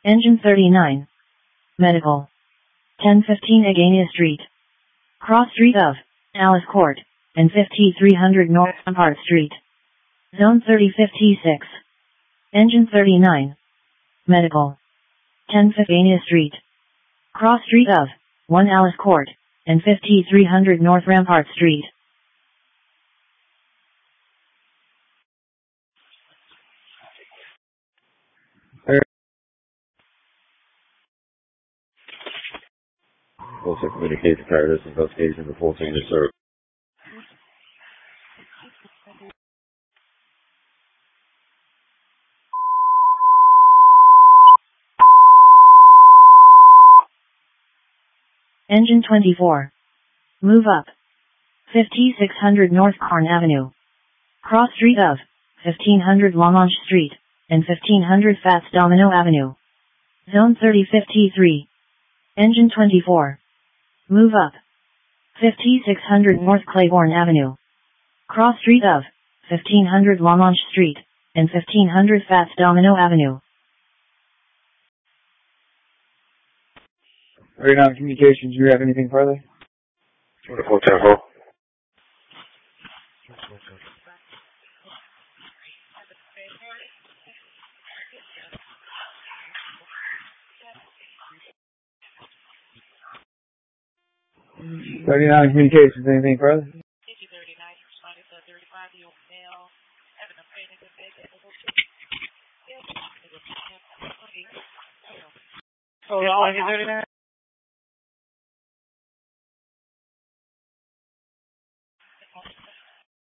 Engine 39. Medical. 1015 Agania Street. Cross Street of Alice Court, and 5300 North Rampart Street. Zone 3056. Engine 39. Medical. 1015 Agania Street. Cross Street of 1 Alice Court, and 5300 North Rampart Street. Also communication prior to this investigation before taking the service. Engine 24. Move up. 5600 North Carn Avenue. Cross Street of 1500 Lamanche Street, and 1500 Fats Domino Avenue. Zone 3053. Engine 24. Move up. 5600 North Claiborne Avenue. Cross Street of 1500 Lamanche Street, and 1500 Fats Domino Avenue. 39 Communications, do you have anything further? 2410 hold. Communications, anything further? Hold on, 39.